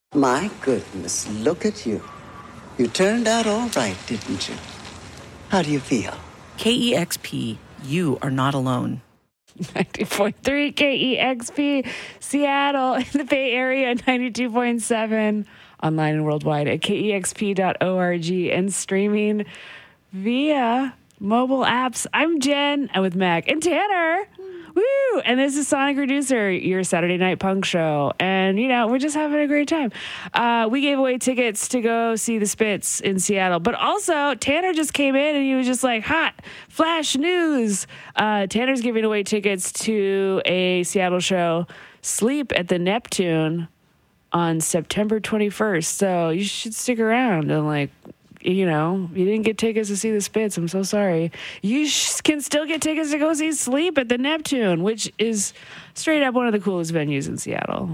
My goodness, look at you. You turned out all right, didn't you? How do you feel? KEXP, you are not alone. 90.3 KEXP, Seattle, in the Bay Area, 92.7, online and worldwide at kexp.org, and streaming via mobile apps. I'm Jen, and with Mac and Tanner. Woo! And this is Sonic Reducer, your Saturday night punk show. And, we're just having a great time. We gave away tickets to go see the Spits in Seattle. But also, Tanner just came in and he was just like, hot, flash news. Tanner's giving away tickets to a Seattle show, Sleep at the Neptune, on September 21st. So you should stick around and, you didn't get tickets to see the Spits. I'm so sorry. You can still get tickets to go see Sleep at the Neptune, which is straight up one of the coolest venues in Seattle.